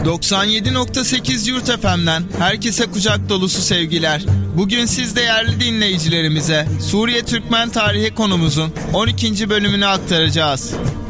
97.8 Yurt FM'den herkese kucak dolusu sevgiler. Bugün siz değerli dinleyicilerimize Suriye Türkmen tarihi konumuzun 12. bölümünü aktaracağız.